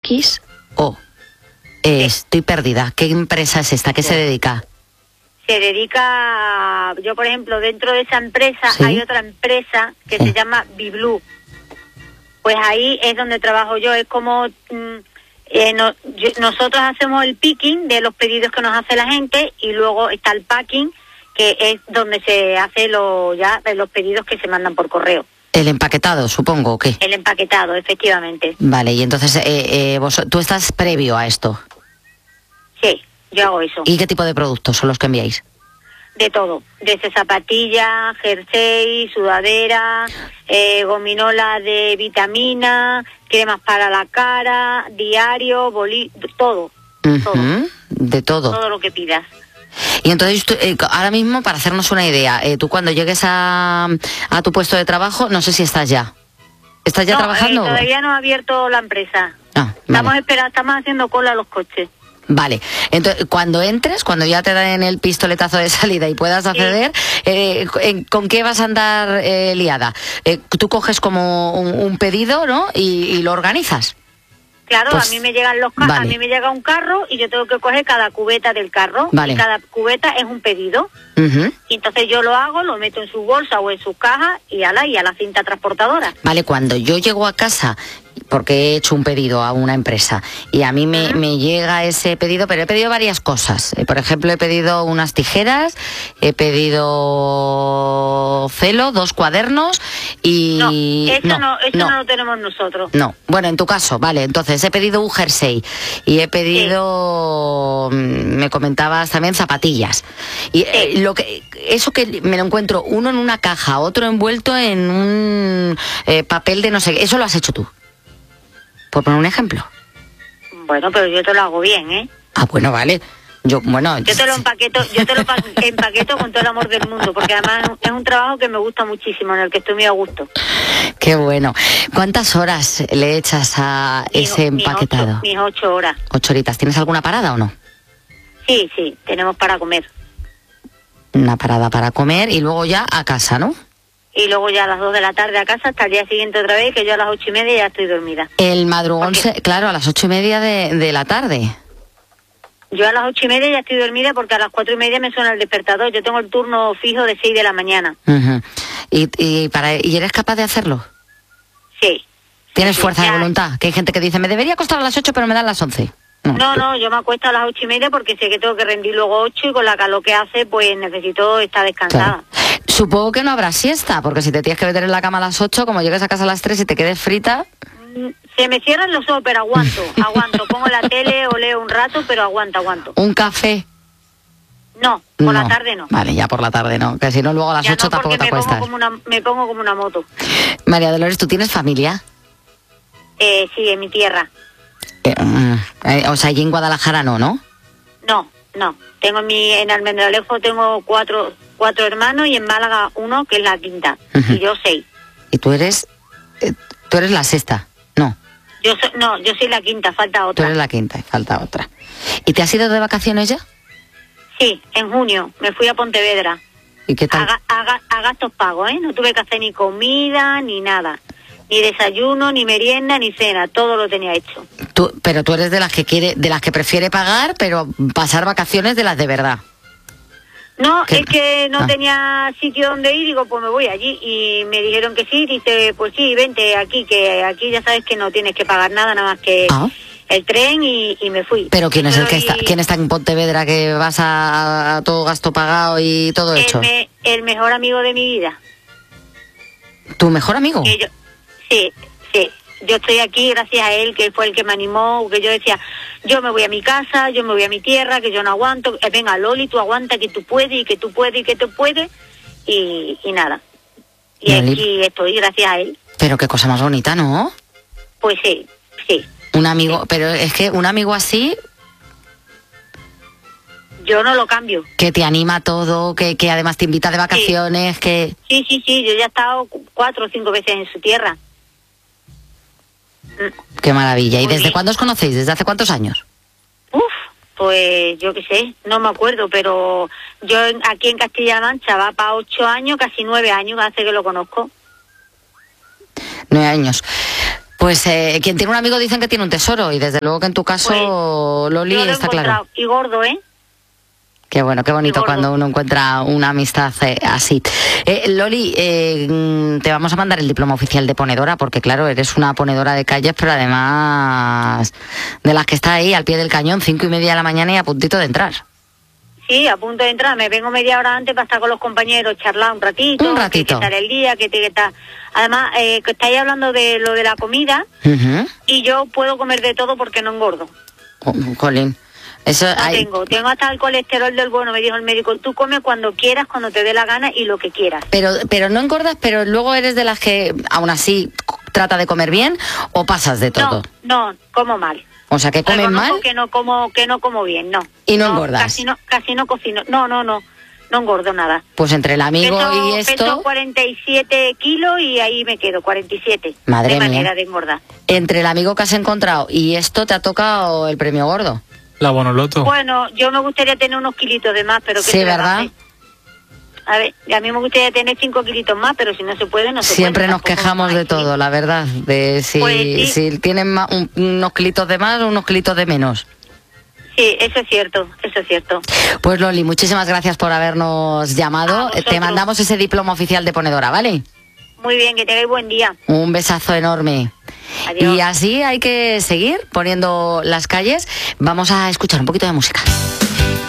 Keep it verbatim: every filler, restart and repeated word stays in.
X O. Eh, Sí. Estoy perdida. ¿Qué empresa es esta? ¿Qué se dedica? Se dedica, yo por ejemplo, dentro de esa empresa Sí. hay otra empresa que Sí. se llama Biblu. Pues ahí es donde trabajo yo, es como mm, eh, no- yo- nosotros hacemos el picking de los pedidos que nos hace la gente y luego está el packing, que es donde se hace lo, ya de los pedidos que se mandan por correo. El empaquetado, supongo, ¿o qué? El empaquetado, efectivamente. Vale, y entonces eh, eh, vos, tú estás previo a esto. Sí, yo hago eso. ¿Y qué tipo de productos son los que enviáis? De todo, desde zapatillas, jersey, sudadera, eh, gominola de vitamina, cremas para la cara, diario, boli, todo, todo, Ujú, de todo. todo lo que pidas. Y entonces, tú, eh, ahora mismo, para hacernos una idea, eh, tú cuando llegues a, a tu puesto de trabajo, no sé si estás ya. ¿Estás ya No, trabajando? eh, todavía no ha abierto la empresa. Ah, Estamos vale. esperando, estamos haciendo cola a los coches. Vale, entonces cuando entres, cuando ya te den el pistoletazo de salida y puedas acceder, eh, en- ¿con qué vas a andar eh, liada? Eh, tú coges como un, un pedido, ¿no? Y, y lo organizas. Claro, Pues, a mí me llegan los ca- vale. a mí me llega un carro y yo tengo que coger cada cubeta del carro. Vale. Y cada cubeta es un pedido. Ujú. Y entonces yo lo hago, lo meto en su bolsa o en su caja y a la y a la cinta transportadora. Vale, cuando yo llego a casa, porque he hecho un pedido a una empresa y a mí me, Ajá. me llega ese pedido, pero he pedido varias cosas. Eh, por ejemplo, he pedido unas tijeras, he pedido celo, dos cuadernos y... No, eso no, eso no. lo tenemos nosotros. No, bueno, en tu caso, vale, entonces he pedido un jersey y he pedido, mm, me comentabas también zapatillas. Y eh, lo que eso que me lo encuentro uno en una caja, otro envuelto en un eh, papel de no sé qué, eso lo has hecho tú. Por poner un ejemplo. Bueno, pero yo te lo hago bien, ¿eh? Ah, bueno, vale. Yo, bueno, Yo te lo empaqueto, yo te lo pa- empaqueto con todo el amor del mundo, porque además es un trabajo que me gusta muchísimo, en el que estoy muy a gusto. qué bueno. ¿Cuántas horas le echas a Mis- ese mis empaquetado? ocho- Mis ocho horas. Ocho horitas. ¿Tienes alguna parada o no? Sí, sí, tenemos para comer. Una parada para comer y luego ya a casa, ¿no? Y luego ya a las dos de la tarde a casa, hasta el día siguiente otra vez, que yo a las ocho y media ya estoy dormida. El madrugón, ¿Por qué? se- claro, a las ocho y media de, de la tarde. Yo a las ocho y media ya estoy dormida porque a las cuatro y media me suena el despertador. Yo tengo el turno fijo de seis de la mañana. Ujú. y, y, para, ¿Y eres capaz de hacerlo? Sí. ¿Tienes Sí, fuerza ya. de voluntad? Que hay gente que dice, me debería acostar a las ocho, pero me dan las once. No, no, yo me acuesto a las ocho y media porque sé que tengo que rendir luego ocho y con la calor que hace, pues necesito estar descansada. Claro. Supongo que no habrá siesta, porque si te tienes que meter en la cama a las ocho, como llegues a casa a las tres y te quedes frita... Mm, Se me cierran los ojos, pero aguanto, aguanto. Pongo la tele o leo un rato, pero aguanto, aguanto. ¿Un café? No, por No. la tarde no. Vale, ya por la tarde no, que si no luego a las Ya ocho no, tampoco porque te me pongo, acuestas. como una, me pongo como una moto. María Dolores, ¿tú tienes familia? Eh, sí, en mi tierra. Eh, mm, eh, o sea, allí en Guadalajara no, ¿no? No, no. Tengo en, mi, en Almendralejo tengo cuatro, cuatro hermanos y en Málaga uno, que es la quinta. Ujú. Y yo seis. Y tú eres... eh, tú eres la sexta, no. Yo soy, no, yo soy la quinta, falta Tú otra. eres la quinta y falta otra. ¿Y te has ido de vacaciones ya? Sí, en junio me fui a Pontevedra. ¿Y qué A, tal? ga- a ga- a gastos pagos, ¿eh? No tuve que hacer ni comida, ni nada. Ni desayuno, ni merienda, ni cena. Todo lo tenía hecho. Tú, pero tú eres de las que quiere, de las que prefiere pagar, pero pasar vacaciones de las de verdad. No, ¿Qué? es que no Ah. tenía sitio donde ir, digo, pues me voy allí. Y me dijeron que sí, dice, pues sí, vente aquí, que aquí ya sabes que no tienes que pagar nada, nada más que Ah. el tren y, y me fui. Pero ¿quién es el que Estoy- está, quién está en Pontevedra que vas a, a todo gasto pagado y todo el, hecho? me- el mejor amigo de mi vida. ¿Tu mejor amigo? Que yo, sí, sí. Yo estoy aquí gracias a él, que fue el que me animó, que yo decía, yo me voy a mi casa, yo me voy a mi tierra, que yo no aguanto. Eh, venga, Loli, tú aguanta, que tú puedes, y que tú puedes, y que tú puedes. Y, y nada. Y Loli. aquí estoy gracias a él. Pero qué cosa más bonita, ¿no? Pues sí, sí. Un amigo, pero es que un amigo así Yo no lo cambio. que te anima a todo, que, que además te invita de vacaciones, que... Sí, sí, sí, yo ya he estado cu- cuatro o cinco veces en su tierra. Mm. Qué maravilla. ¿Y Muy desde bien. cuándo os conocéis? ¿Desde hace cuántos años? Uf, pues yo qué sé, no me acuerdo, pero yo en- aquí en Castilla-La Mancha va para ocho años, casi nueve años, hace que lo conozco. Nueve años. Pues eh, quien tiene un amigo dicen que tiene un tesoro y desde luego que en tu caso, pues, Loli, yo lo he está claro. Y gordo, ¿eh? Qué bueno, qué bonito cuando uno encuentra una amistad eh, así. Eh, Loli, eh, te vamos a mandar el diploma oficial de ponedora, porque claro, eres una ponedora de calles, pero además de las que está ahí al pie del cañón, cinco y media de la mañana y a puntito de entrar. Sí, a punto de entrar. Me vengo media hora antes para estar con los compañeros, charlar un ratito. Un ratito. Que, que tal el día, que, que tal. Además, eh, que estáis hablando de lo de la comida, Uh-huh. y yo puedo comer de todo porque no engordo. Oh, Colín. Eso No hay... tengo, tengo hasta el colesterol del bueno, me dijo el médico. Tú comes cuando quieras, cuando te dé la gana y lo que quieras. Pero, pero no engordas, pero luego eres de las que aún así trata de comer bien o pasas de todo. No, no, como mal. O sea, que comes Reconozco mal que no como, que no como bien, no. y no, engordas. Casi no, casi no cocino. No, no, no, no engordo nada. Pues entre el amigo peso, y esto... Peso cuarenta y siete kilos y ahí me quedo, cuarenta y siete. Madre de mía. manera de engordar. Entre el amigo que has encontrado y esto te ha tocado el premio gordo. La Bonoloto. Bueno, yo me gustaría tener unos kilitos de más, pero que Sí, ¿verdad? A ver, a mí me gustaría tener cinco kilitos más, pero si no se puede, no se Siempre puede. nos quejamos de todo, la verdad. De si, Pues sí. si tienen ma- un- unos kilitos de más o unos kilitos de menos. Sí, eso es cierto, eso es cierto. Pues Loli, muchísimas gracias por habernos A llamado. vosotros. Te mandamos ese diploma oficial de ponedora, ¿vale? Muy bien, que tengáis buen día. Un besazo enorme. Adiós. Y así hay que seguir poniendo las calles. Vamos a escuchar un poquito de música.